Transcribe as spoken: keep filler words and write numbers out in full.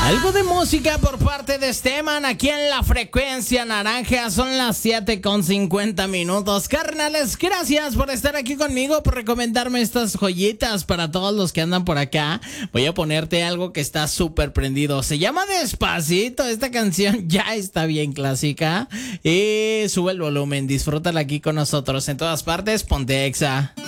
Algo de música por parte de Esteban aquí en la frecuencia naranja. Son las siete con cincuenta minutos. Carnales, gracias por estar aquí conmigo, por recomendarme estas joyitas para todos los que andan por acá. Voy a ponerte algo que está súper prendido. Se llama Despacito. Esta canción ya está bien clásica. Y sube el volumen, disfrútala aquí con nosotros. En todas partes, ponte Exa.